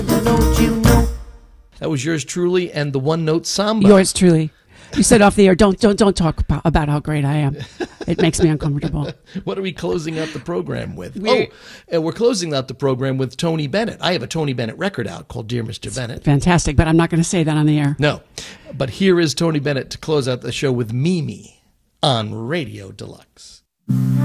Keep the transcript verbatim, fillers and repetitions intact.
Don't you know? That was yours truly and the one note samba. Yours truly. You said off the air, don't don't don't talk about, about how great I am. It makes me uncomfortable. What are we closing out the program with? We're, oh, uh, we're closing out the program with Tony Bennett. I have a Tony Bennett record out called Dear Mister Bennett. Fantastic, but I'm not going to say that on the air. No, but here is Tony Bennett to close out the show with Mimi on Radio Deluxe.